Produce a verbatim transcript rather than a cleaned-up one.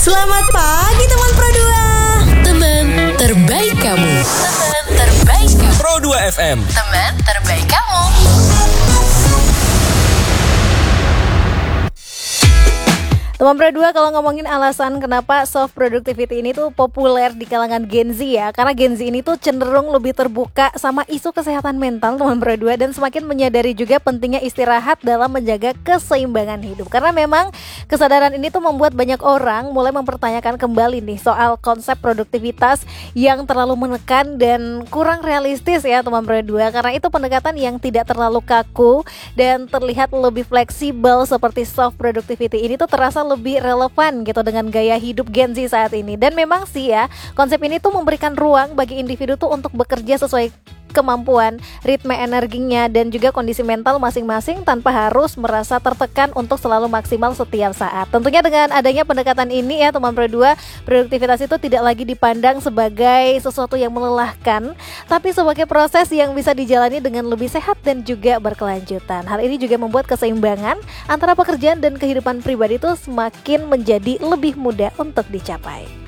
Selamat pagi teman Pro dua. Teman terbaik kamu. Teman terbaik kamu. Pro dua F M. Teman terbaik kamu. Teman Pro dua, kalau ngomongin alasan kenapa soft productivity ini tuh populer di kalangan Gen Z ya, karena Gen Z ini tuh cenderung lebih terbuka sama isu kesehatan mental teman Pro dua, dan semakin menyadari juga pentingnya istirahat dalam menjaga keseimbangan hidup. Karena memang kesadaran ini tuh membuat banyak orang mulai mempertanyakan kembali nih soal konsep produktivitas yang terlalu menekan dan kurang realistis ya teman Pro dua, karena itu pendekatan yang tidak terlalu kaku dan terlihat lebih fleksibel seperti soft productivity ini tuh terasa lebih relevan gitu dengan gaya hidup Gen Z saat ini. Dan memang sih ya, konsep ini tuh memberikan ruang bagi individu tuh untuk bekerja sesuai kemampuan, ritme energinya, dan juga kondisi mental masing-masing tanpa harus merasa tertekan untuk selalu maksimal setiap saat. Tentunya dengan adanya pendekatan ini ya teman Pro dua, produktivitas itu tidak lagi dipandang sebagai sesuatu yang melelahkan, tapi sebagai proses yang bisa dijalani dengan lebih sehat dan juga berkelanjutan. Hal ini juga membuat keseimbangan antara pekerjaan dan kehidupan pribadi itu semakin menjadi lebih mudah untuk dicapai.